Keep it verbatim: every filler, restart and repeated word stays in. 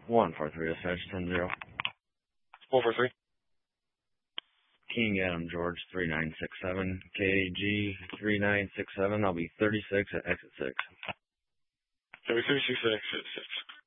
one four three, dispatch ten zero. one four three. King Adam George three nine six seven, K G three nine six seven. I'll be thirty-six at exit six. Heavy thirty-six at exit six.